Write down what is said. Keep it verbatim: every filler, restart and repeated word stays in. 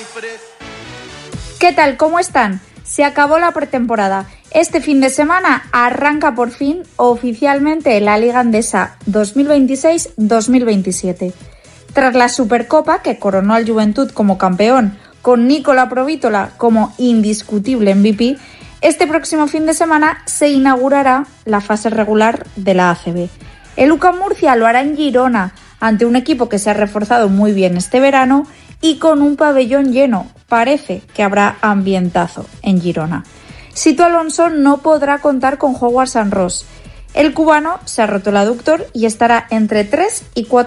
¿Qué tal? ¿Cómo están? Se acabó la pretemporada. Este fin de semana arranca por fin oficialmente la Liga Endesa dos mil veintiséis dos mil veintisiete. Tras la Supercopa, que coronó al Juventud como campeón, con Nicola Provítola como indiscutible M V P, este próximo fin de semana se inaugurará la fase regular de la A C B. El U C A M Murcia lo hará en Girona, ante un equipo que se ha reforzado muy bien este verano y con un pabellón lleno. Parece que habrá ambientazo en Girona. Sito Alonso no podrá contar con Howard San Ross. El cubano se ha roto el aductor y estará entre tres y cuatro